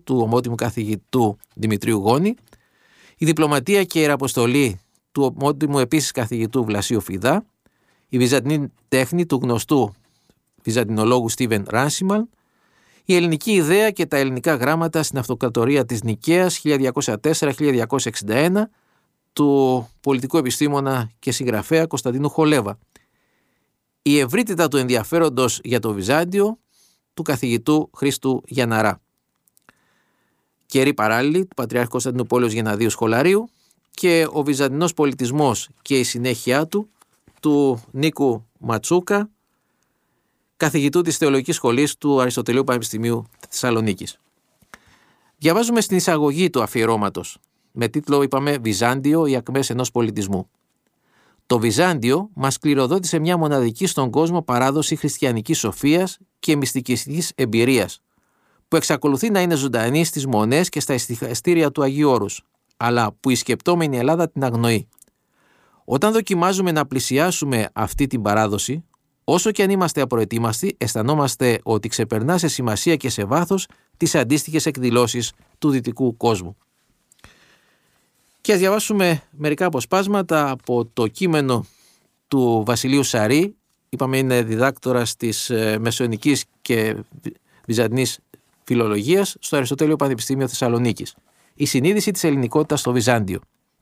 του ομότιμου καθηγητού Δημητρίου Γόνη, η διπλωματία και η ιεραποστολή του ομότιμου επίσης καθηγητού Βλασίου Φιδά, η βυζαντινή τέχνη του γνωστού βυζαντινολόγου Στίβεν Ράνσιμαν, η ελληνική ιδέα και τα ελληνικά γράμματα στην αυτοκρατορία της Νικαίας 1204-1261 του πολιτικού επιστήμονα και συγγραφέα Κωνσταντίνου Χολέβα, η ευρύτητα του ενδιαφέροντος για το Βυζάντιο του καθηγητού Χρήστου Γιανναρά, καιροί παράλληλοι του Πατριάρχου Κωνσταντίνου Πόλεως Γενναδίου Σχολαρίου και ο βυζαντινός πολιτισμός και η συνέχεια του Νίκου Ματσούκα, καθηγητού της Θεολογικής Σχολής του Αριστοτελείου Πανεπιστημίου Θεσσαλονίκης. Διαβάζουμε στην εισαγωγή του αφιερώματος, με τίτλο είπαμε «Βυζάντιο, οι ακμές ενός πολιτισμού». Το Βυζάντιο μας κληροδότησε μια μοναδική στον κόσμο παράδοση χριστιανικής σοφίας και μυστικιστικής εμπειρίας, που εξακολουθεί να είναι ζωντανή στις μονές και στα εστιχαστήρια του Αγίου Όρους, αλλά που η σκεπτόμενη Ελλάδα την αγνοεί. Όταν δοκιμάζουμε να πλησιάσουμε αυτή την παράδοση, όσο και αν είμαστε απροετοίμαστοι, αισθανόμαστε ότι ξεπερνά σε σημασία και σε βάθος τις αντίστοιχες εκδηλώσεις του δυτικού κόσμου. Και ας διαβάσουμε μερικά αποσπάσματα από το κείμενο του Βασιλείου Σαρή. Είπαμε είναι διδάκτορας της Μεσαιωνικής και Βυζαντινής Φιλολογίας στο Αριστοτέλειο Πανεπιστήμιο Θεσσαλονίκης. Η συνείδηση της ελληνικότητας στο Βυζάντιο.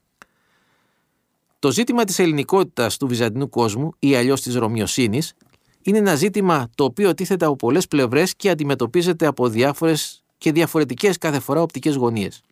Το ζήτημα της ελληνικότητας του βυζαντινού κόσμου ή αλλιώς της Ρωμιοσύνης είναι ένα ζήτημα το οποίο τίθεται από πολλές πλευρές και αντιμετωπίζεται από διάφορες και διαφορετικές κάθε φορά οπτικές γωνίες.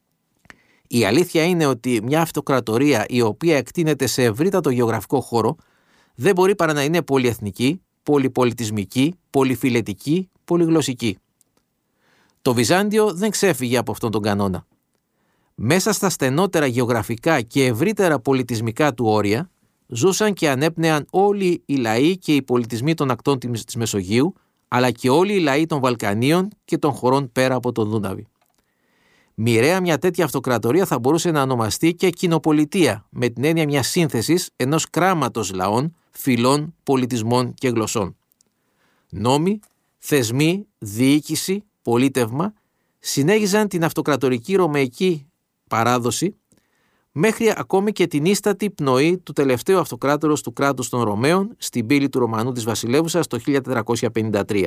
Η αλήθεια είναι ότι μια αυτοκρατορία η οποία εκτείνεται σε ευρύτατο γεωγραφικό χώρο δεν μπορεί παρά να είναι πολυεθνική, πολυπολιτισμική, πολυφιλετική, πολυγλωσσική. Το Βυζάντιο δεν ξέφυγε από αυτόν τον κανόνα. Μέσα στα στενότερα γεωγραφικά και ευρύτερα πολιτισμικά του όρια ζούσαν και ανέπνεαν όλοι οι λαοί και οι πολιτισμοί των ακτών της Μεσογείου, αλλά και όλοι οι λαοί των Βαλκανίων και των χωρών πέρα από τον Δούναβη. Μοιραία μια τέτοια αυτοκρατορία θα μπορούσε να ονομαστεί και κοινοπολιτεία, με την έννοια μιας σύνθεσης ενός κράματος λαών, φυλών, πολιτισμών και γλωσσών. Νόμοι, θεσμοί, διοίκηση, πολίτευμα συνέχιζαν την αυτοκρατορική ρωμαϊκή παράδοση μέχρι ακόμη και την ίστατη πνοή του τελευταίου αυτοκράτορος του κράτους των Ρωμαίων στην πύλη του Ρωμανού της Βασιλεύουσας το 1453.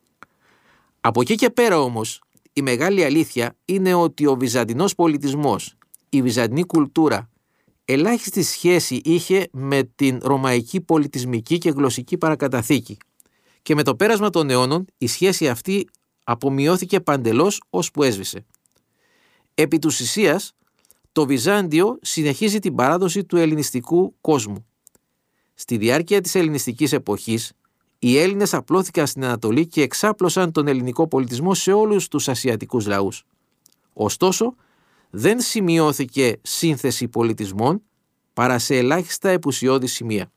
Από εκεί και πέρα όμως, η μεγάλη αλήθεια είναι ότι ο βυζαντινός πολιτισμός, η βυζαντινή κουλτούρα, ελάχιστη σχέση είχε με την ρωμαϊκή πολιτισμική και γλωσσική παρακαταθήκη και με το πέρασμα των αιώνων η σχέση αυτή απομειώθηκε παντελώς ώσπου έσβησε. Επί τους ουσίας, το Βυζάντιο συνεχίζει την παράδοση του ελληνιστικού κόσμου. Στη διάρκεια της ελληνιστικής εποχής, οι Έλληνες απλώθηκαν στην Ανατολή και εξάπλωσαν τον ελληνικό πολιτισμό σε όλους τους ασιατικούς λαούς. Ωστόσο, δεν σημειώθηκε σύνθεση πολιτισμών παρά σε ελάχιστα επουσιώδη σημεία.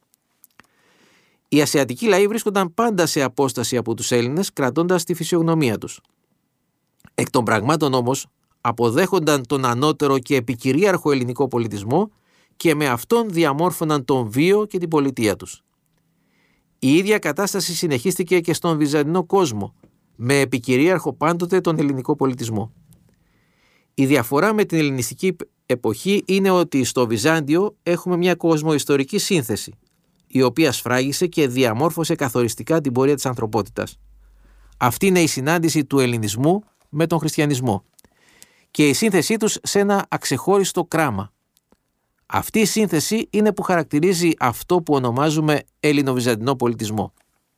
Οι ασιατικοί λαοί βρίσκονταν πάντα σε απόσταση από τους Έλληνες, κρατώντας τη φυσιογνωμία τους. Εκ των πραγμάτων όμως, αποδέχονταν τον ανώτερο και επικυρίαρχο ελληνικό πολιτισμό και με αυτόν διαμόρφωναν τον βίο και την πολιτεία τους. Η ίδια κατάσταση συνεχίστηκε και στον βυζαντινό κόσμο, με επικυρίαρχο πάντοτε τον ελληνικό πολιτισμό. Η διαφορά με την ελληνιστική εποχή είναι ότι στο Βυζάντιο έχουμε μια κοσμοϊστορική σύνθεση, η οποία σφράγισε και διαμόρφωσε καθοριστικά την πορεία της ανθρωπότητας. Αυτή είναι η συνάντηση του ελληνισμού με τον χριστιανισμό και η σύνθεσή τους σε ένα αξεχώριστο κράμα. Αυτή η σύνθεση είναι που χαρακτηρίζει αυτό που ονομάζουμε ελληνοβυζαντινό πολιτισμό.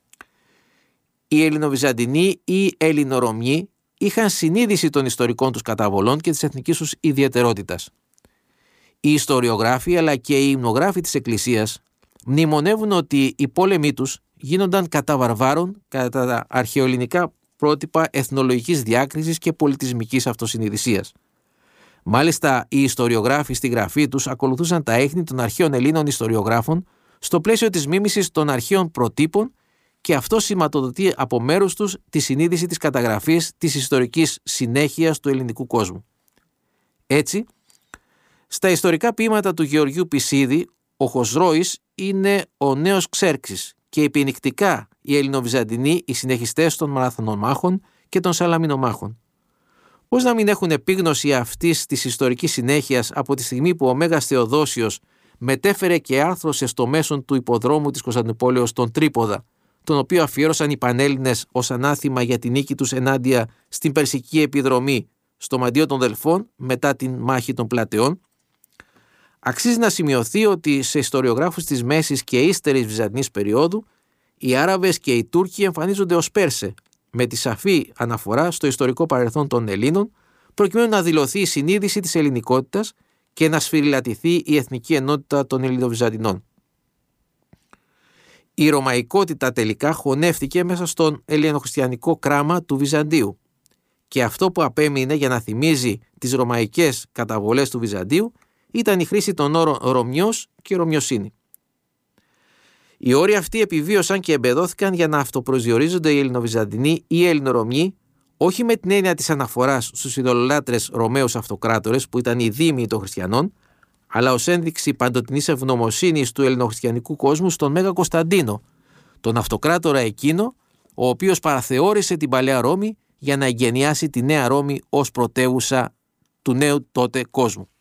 Οι Ελληνοβυζαντινοί ή Ελληνορωμιοί είχαν συνείδηση των ιστορικών τους καταβολών και της εθνικής τους ιδιαιτερότητας. Οι ιστοριογράφοι αλλά και οι υμνογράφοι της Εκκλησίας μνημονεύουν ότι οι πόλεμοι τους γίνονταν κατά βαρβάρων κατά τα αρχαιοελληνικά πρότυπα εθνολογικής διάκρισης και πολιτισμικής αυτοσυνειδησίας. Μάλιστα, οι ιστοριογράφοι στη γραφή τους ακολουθούσαν τα έχνη των αρχαίων Ελλήνων ιστοριογράφων στο πλαίσιο της μίμησης των αρχαίων προτύπων και αυτό σηματοδοτεί από μέρους τους τη συνείδηση της καταγραφής της ιστορικής συνέχειας του ελληνικού κόσμου. Έτσι, στα ιστορικά ποίηματα του Γεωργίου Πισίδη, ο Χοσρόης είναι ο νέος Ξέρξης και υπηνικτικά οι Ελληνοβυζαντινοί οι συνεχιστές των Μαραθωνομάχων και των Σαλαμινομάχων. Πώς να μην έχουν επίγνωση αυτής της ιστορικής συνέχειας από τη στιγμή που ο Μέγας Θεοδόσιος μετέφερε και άρθρωσε στο μέσον του υποδρόμου της Κωνσταντινούπολης τον τρίποδα, τον οποίο αφιέρωσαν οι Πανέλληνες ως ανάθημα για την νίκη τους ενάντια στην Περσική επιδρομή στο Μαντίο των Δελφών μετά την μάχη των Πλατεών. Αξίζει να σημειωθεί ότι σε ιστοριογράφους της Μέσης και ύστερης Βυζαντινής περίοδου οι Άραβες και οι Τούρκοι εμφανίζονται ως Πέρσε, με τη σαφή αναφορά στο ιστορικό παρελθόν των Ελλήνων, προκειμένου να δηλωθεί η συνείδηση της ελληνικότητας και να σφυριλατηθεί η εθνική ενότητα των Ελληνοβυζαντινών. Η ρωμαϊκότητα τελικά χωνεύτηκε μέσα στον ελληνοχριστιανικό κράμα του Βυζαντίου και αυτό που απέμεινε για να θυμίζει τις ρωμαϊκές καταβολές του Βυζαντίου ήταν η χρήση των όρων Ρωμιός και Ρωμιοσύνη. Οι όροι αυτοί επιβίωσαν και εμπεδόθηκαν για να αυτοπροσδιορίζονται οι Ελληνοβυζαντινοί ή οι Ελληνορωμιοί, όχι με την έννοια της αναφοράς στους ειδωλολάτρες Ρωμαίους αυτοκράτορες που ήταν οι δήμοι των χριστιανών, αλλά ως ένδειξη παντοτινής ευγνωμοσύνης του ελληνοχριστιανικού κόσμου στον Μέγα Κωνσταντίνο, τον αυτοκράτορα εκείνο, ο οποίος παραθεώρησε την παλαιά Ρώμη για να εγκαινιάσει τη νέα Ρώμη ως πρωτεύουσα του νέου τότε κόσμου.